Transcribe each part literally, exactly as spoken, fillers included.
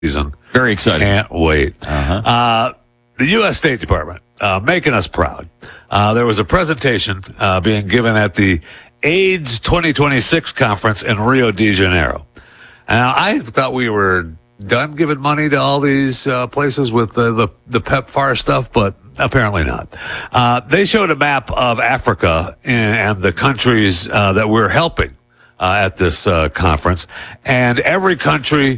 season. Very exciting. Can't wait. Uh-huh. Uh, the U S State Department, uh, making us proud. Uh, there was a presentation uh, being given at the AIDS twenty twenty-six conference in Rio de Janeiro. Now, I thought we were done giving money to all these uh, places with the, the, the PEPFAR stuff, but apparently not. Uh, they showed a map of Africa and, and the countries uh, that we're helping uh, at this uh, conference, and every country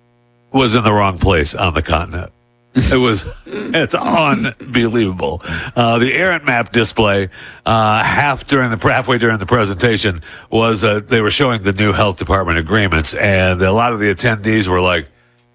was in the wrong place on the continent. It was, it's unbelievable. Uh, the errant map display, uh, half during the, halfway during the presentation was, uh, they were showing the new health department agreements, and a lot of the attendees were like,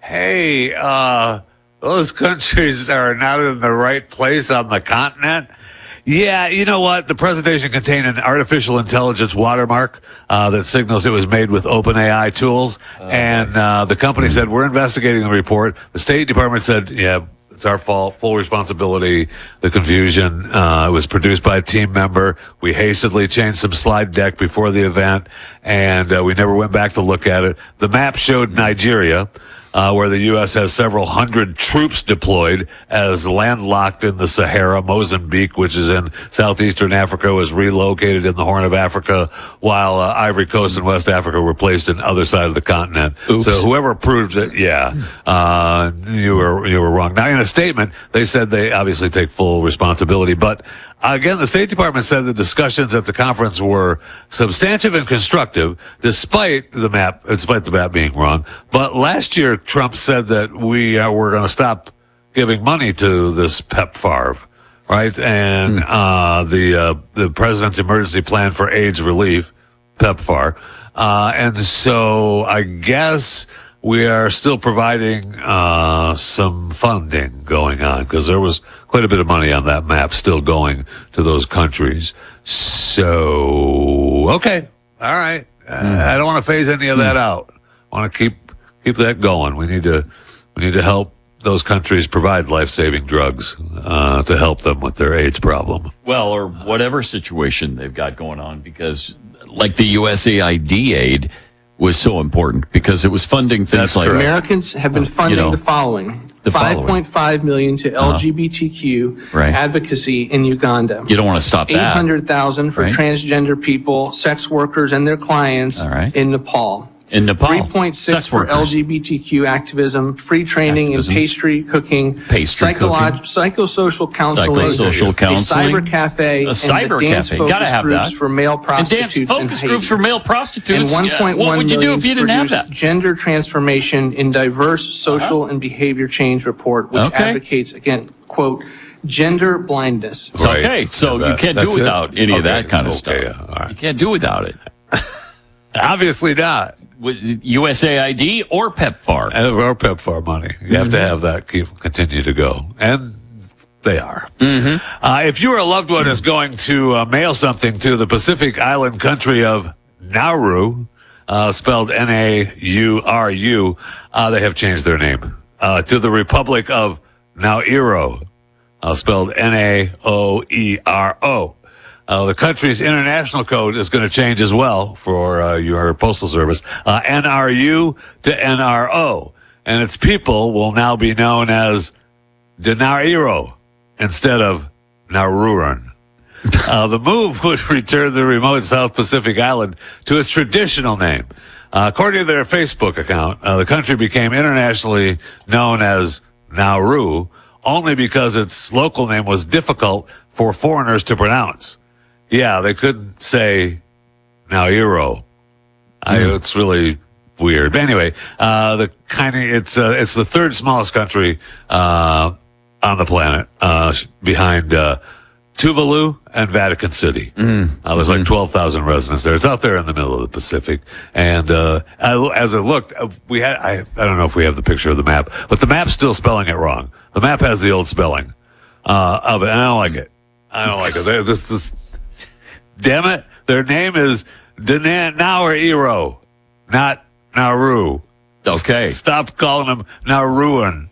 hey, uh, those countries are not in the right place on the continent. Yeah, you know what? The presentation contained an artificial intelligence watermark uh, that signals it was made with OpenAI tools. Uh, and uh, the company said, we're investigating the report. The State Department said, yeah, it's our fault, full responsibility. The confusion uh, was produced by a team member. We hastily changed some slide deck before the event, and uh, we never went back to look at it. The map showed Nigeria, Uh, where the U S has several hundred troops deployed, as landlocked in the Sahara. Mozambique, which is in southeastern Africa, was relocated in the Horn of Africa, while uh, Ivory Coast and West Africa were placed in the other side of the continent. Oops. So whoever approved it, yeah, uh, you were you were wrong. Now, in a statement, they said they obviously take full responsibility, but again, the State Department said the discussions at the conference were substantive and constructive, despite the map, despite the map being wrong. But last year, Trump said that we uh, were going to stop giving money to this PEPFAR, right? And uh, the uh, the President's Emergency Plan for AIDS Relief, PEPFAR, uh, and so I guess we are still providing uh, some funding going on, because there was quite a bit of money on that map still going to those countries. So, okay, all right. Uh, mm. I don't want to phase any of that mm. out. I want to keep keep that going. We need to we need to help those countries provide life-saving drugs uh, to help them with their AIDS problem. Well, or whatever situation they've got going on, because like the U S A I D aid was so important because it was funding things That's like correct. Americans have been funding you know, the following: five point five million to uh-huh. L G B T Q right. advocacy in Uganda. You don't want to stop that. Eight hundred thousand for right? transgender people, sex workers, and their clients right. in Nepal. In Nepal, three point six for L G B T Q activism, free training activism. in pastry cooking, pastry psycholo- cooking. psychosocial counseling, psychosocial counseling, a cyber cafe, a cyber and the dance cafe. focus Gotta have groups that. for male prostitutes and dance focus in groups for male prostitutes. And one point one yeah. What would you do million if you didn't have that? Gender transformation in diverse social uh-huh. and behavior change report, which okay. advocates again, quote, gender blindness. Right. Okay, so that, you can't do without it? any okay. of that kind of okay. stuff. Yeah. All right. You can't do without it. Obviously not. With U S A I D or PEPFAR. Or PEPFAR money. You mm-hmm. have to have that keep continue to go. And they are. Mm-hmm. Uh, if you or a loved one is going to uh, mail something to the Pacific Island country of Nauru, uh, spelled N A U R U, uh, they have changed their name uh, to the Republic of Naoero, uh, spelled N A O E R O. Uh, the country's international code is going to change as well for uh, your postal service, uh, N R U to N R O, and its people will now be known as Denairo instead of Nauruan. Uh, the move would return the remote South Pacific island to its traditional name. Uh, according to their Facebook account, uh, the country became internationally known as Nauru only because its local name was difficult for foreigners to pronounce. Yeah, they couldn't say Naoero. I, mm. It's really weird. But anyway, uh, the kind of it's uh, it's the third smallest country uh, on the planet, uh, behind uh, Tuvalu and Vatican City. Mm. Uh, there's like twelve thousand residents there. It's out there in the middle of the Pacific. And uh, I, as I looked, uh, we had I I don't know if we have the picture of the map, but the map's still spelling it wrong. The map has the old spelling uh, of it, and I don't like it. I don't like it. They, this this. Damn it, their name is Denairo, not Nauru. Okay. Stop calling them Nauruan.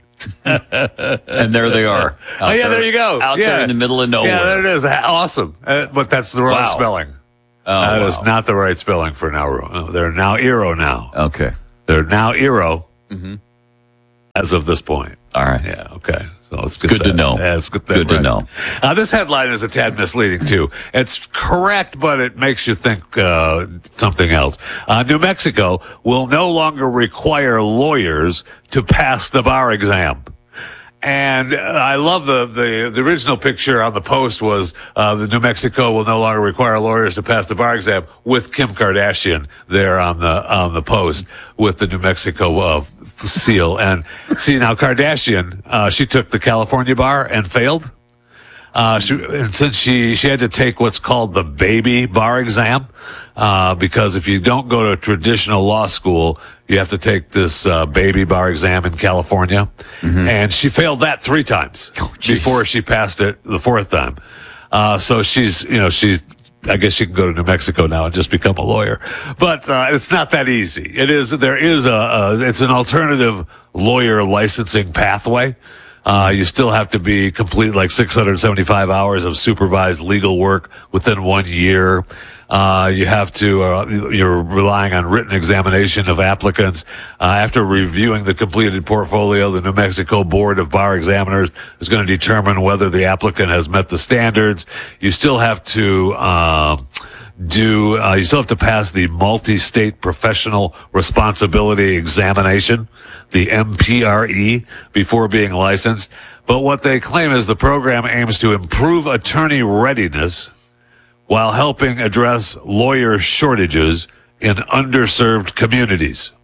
And there they are. Oh, yeah, there, there you go. Out yeah. there in the middle of nowhere. Yeah, there it is. Awesome. Uh, but that's the wrong wow. spelling. Oh, that wow. is not the right spelling for Nauru. Oh, they're Naoero now. Okay. They're Naoero. Mm-hmm. as of this point. All right. Yeah, okay. So let's get good that. to know. Yeah, it's good, good right. to know. Uh, this headline is a tad misleading, too. It's correct, but it makes you think uh, something else. Uh, New Mexico will no longer require lawyers to pass the bar exam. And uh, I love the, the the original picture on the Post was uh, the New Mexico will no longer require lawyers to pass the bar exam with Kim Kardashian there on the on the Post with the New Mexico uh, seal. And see now Kardashian, uh, she took the California bar and failed. Uh, she, and since she, she had to take what's called the baby bar exam, uh, because if you don't go to a traditional law school, you have to take this, uh, baby bar exam in California. Mm-hmm. And she failed that three times oh, before she passed it the fourth time. Uh, so she's, you know, she's, I guess she can go to New Mexico now and just become a lawyer. But, uh, it's not that easy. It is, there is a, a it's an alternative lawyer licensing pathway. Uh, you still have to be complete like six hundred seventy-five hours of supervised legal work within one year. Uh, you have to, uh, you're relying on written examination of applicants. Uh, after reviewing the completed portfolio, the New Mexico Board of Bar Examiners is going to determine whether the applicant has met the standards. You still have to, uh, do, uh, you still have to pass the multi-state professional responsibility examination, the M P R E, before being licensed. But what they claim is the program aims to improve attorney readiness while helping address lawyer shortages in underserved communities.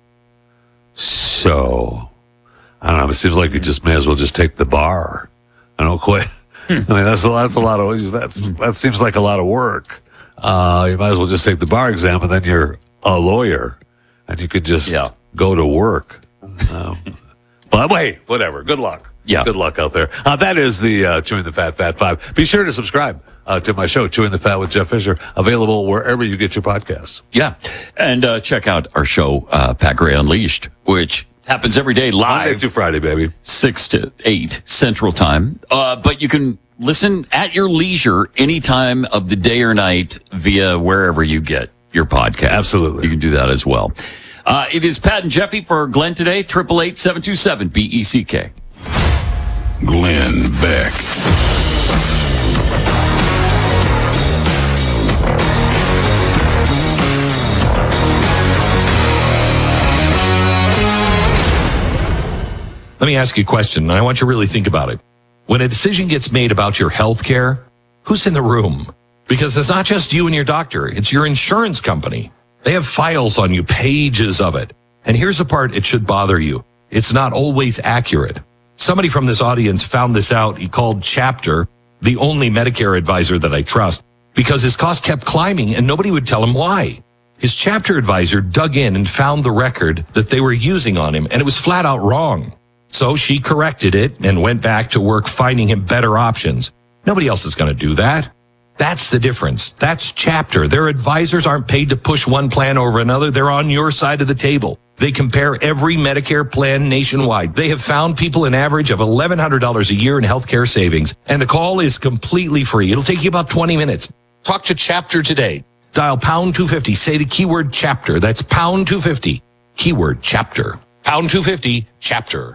So, I don't know, it seems like you just may as well just take the bar. I don't quit. I mean, that's a, that's a lot of, that's, that seems like a lot of work. Uh, you might as well just take the bar exam and then you're a lawyer and you could just yeah. go to work. Um, but wait, whatever. Good luck. Yeah. Good luck out there. Uh, that is the uh, Chewing the Fat Fat Five. Be sure to subscribe uh, to my show, Chewing the Fat with Jeff Fisher, available wherever you get your podcasts. Yeah. And uh, check out our show, uh, Pat Gray Unleashed, which happens every day live. Monday through Friday, baby. six to eight Central Time. Uh, but you can listen at your leisure any time of the day or night via wherever you get your podcast. Absolutely. You can do that as well. Uh, it is Pat and Jeffy for Glenn today, eight eight eight, seven two seven, B E C K. Glenn Beck. Let me ask you a question, and I want you to really think about it. When a decision gets made about your health care, who's in the room? Because it's not just you and your doctor, it's your insurance company. They have files on you, pages of it. And here's the part it should bother you. It's not always accurate. Somebody from this audience found this out. He called Chapter, the only Medicare advisor that I trust, because his cost kept climbing and nobody would tell him why. His Chapter advisor dug in and found the record that they were using on him, and it was flat out wrong. So she corrected it and went back to work finding him better options. Nobody else is going to do that. That's the difference. That's Chapter. Their advisors aren't paid to push one plan over another. They're on your side of the table. They compare every Medicare plan nationwide. They have found people an average of eleven hundred dollars a year in healthcare savings. And the call is completely free. It'll take you about twenty minutes. Talk to Chapter today. Dial pound two fifty. Say the keyword Chapter. That's pound two fifty. Keyword Chapter. Pound two fifty, Chapter.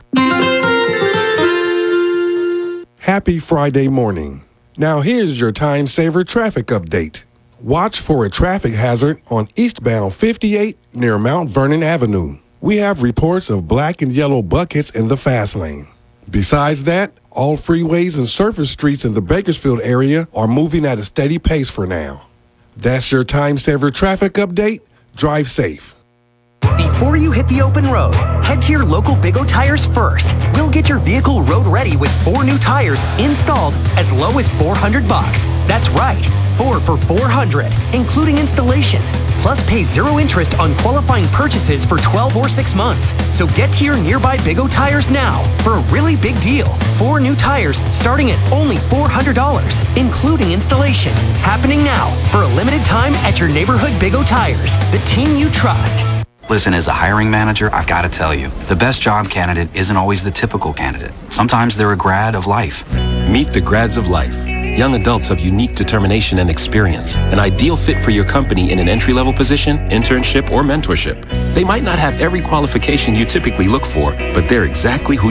Happy Friday morning. Now here's your time saver traffic update. Watch for a traffic hazard on eastbound fifty-eight near Mount Vernon Avenue. We have reports of black and yellow buckets in the fast lane. Besides that, all freeways and surface streets in the Bakersfield area are moving at a steady pace for now. That's your time saver traffic update. Drive safe. Before you hit the open road, head to your local Big O Tires first. We'll get your vehicle road ready with four new tires installed as low as four hundred bucks. That's right, four for four hundred, including installation. Plus pay zero interest on qualifying purchases for twelve or six months. So get to your nearby Big O Tires now for a really big deal. Four new tires starting at only four hundred dollars, including installation. Happening now for a limited time at your neighborhood Big O Tires, the team you trust. Listen, as a hiring manager, I've got to tell you, the best job candidate isn't always the typical candidate. Sometimes they're a grad of life. Meet the grads of life. Young adults of unique determination and experience, an ideal fit for your company in an entry-level position, internship, or mentorship. They might not have every qualification you typically look for, but they're exactly who